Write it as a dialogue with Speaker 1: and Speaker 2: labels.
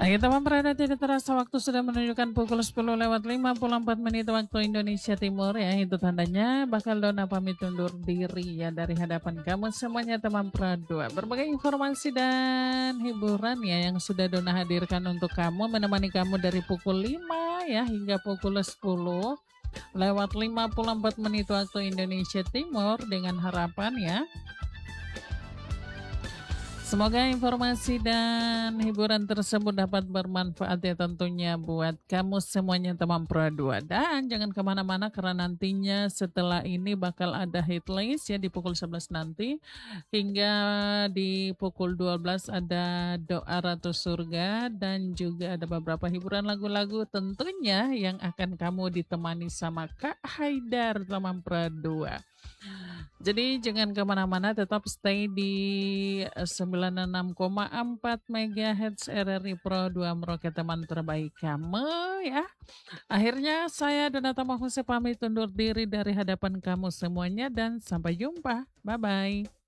Speaker 1: Teman berada tidak terasa waktu sudah menunjukkan pukul 10:54 waktu Indonesia Timur ya. Itu tandanya bakal Dona pamit undur diri ya dari hadapan kamu semuanya teman Pradua. Berbagai informasi dan hiburan ya yang sudah Dona hadirkan untuk kamu menemani kamu dari pukul 5 ya hingga pukul 10:54 waktu Indonesia Timur dengan harapan ya semoga informasi dan hiburan tersebut dapat bermanfaat ya tentunya buat kamu semuanya teman Pro 2. Dan jangan kemana-mana karena nantinya setelah ini bakal ada hit list ya di pukul 11 nanti. Hingga di pukul 12 ada doa Ratu Surga dan juga ada beberapa hiburan lagu-lagu tentunya yang akan kamu ditemani sama Kak Haidar teman Pro 2. Jadi jangan kemana-mana, tetap stay di 96,4 MHz RRI Pro 2 Meroket teman terbaik kamu ya. Akhirnya saya Donata Mahuse pamit undur diri dari hadapan kamu semuanya dan sampai jumpa. Bye-bye.